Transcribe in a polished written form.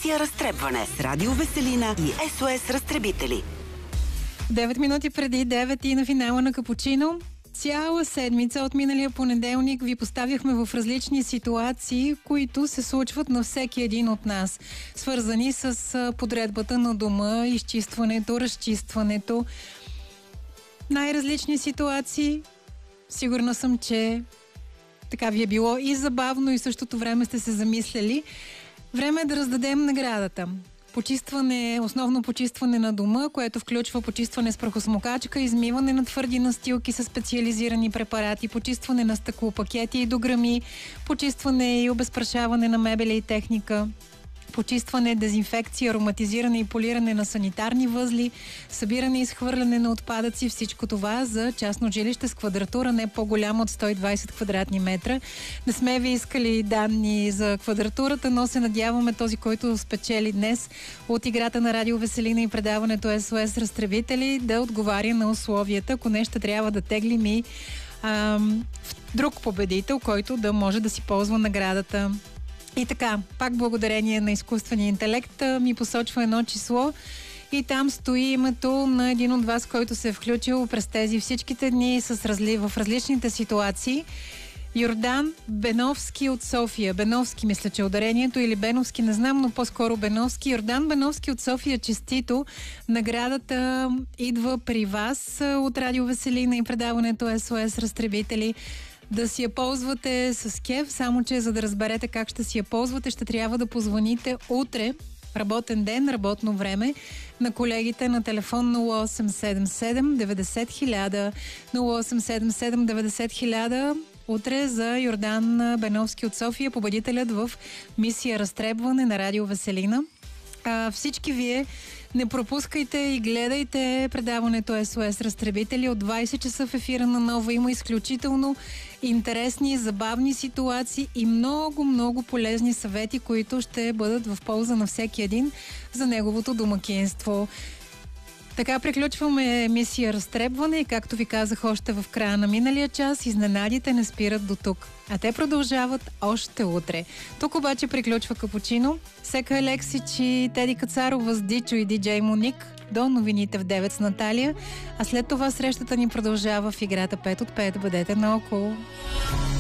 Мисия разтребване с Радио Веселина и СОС Разтребители. 9 минути преди 9 и на финала на Капучино. Цяла седмица от миналия понеделник ви поставяхме в различни ситуации, които се случват на всеки един от нас. Свързани с подредбата на дома, изчистването, разчистването. Най-различни ситуации. Сигурна съм, че така ви е било и забавно, и в същото време сте се замисляли. Време е да раздадем наградата. Основно почистване на дома, което включва почистване с прахосмокачка, измиване на твърди настилки с специализирани препарати, почистване на стъклопакети и дограми, почистване и обезпрашаване на мебели и техника, почистване, дезинфекция, ароматизиране и полиране на санитарни възли, събиране и изхвърляне на отпадъци, всичко това за частно жилище с квадратура не по-голяма от 120 квадратни метра. Не сме ви искали данни за квадратурата, но се надяваме този, който спечели днес от играта на Радио Веселина и предаването СОС Разтребители, да отговаря на условията. Ако не, ще трябва да теглим и друг победител, който да може да си ползва наградата. И така, пак благодарение на изкуствения интелект ми посочва едно число и там стои името на един от вас, който се е включил през тези всичките дни в различните ситуации. Йордан Беновски от София. Беновски, мисля, че ударението, или Беновски, не знам, но по-скоро Беновски. Йордан Беновски от София, честито. Наградата идва при вас от Радио Веселина и предаването СОС Разтребители. Да си я ползвате с кеф, само че за да разберете как ще си я ползвате, ще трябва да позвоните утре, работен ден, работно време, на колегите на телефон 0877 90 000, 0877 90 000. Утре за Йордан Беновски от София, победителят в мисия разтребване на Радио Веселина. Всички вие не пропускайте и гледайте предаването СОС Разтребители. От 20 часа в ефира на Нова има изключително интересни, забавни ситуации и много, много полезни съвети, които ще бъдат в полза на всеки един за неговото домакинство. Така приключваме мисия разтребване и, както ви казах още в края на миналия час, изненадите не спират до тук. А те продължават още утре. Тук обаче приключва Капучино. Сека Алексич и Теди Кацарова с Дичо и диджей Моник до новините в 9 с Наталия. А след това срещата ни продължава в играта 5 от 5. Бъдете наоколо.